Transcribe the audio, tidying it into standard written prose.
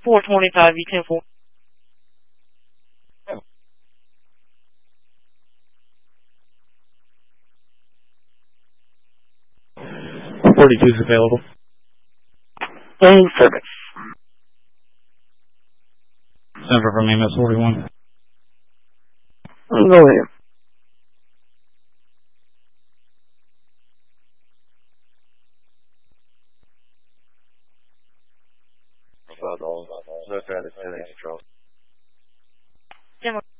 425 V10-4. 42 is available. In service. Center from AMS 41. Go ahead. No traffic, 10 control.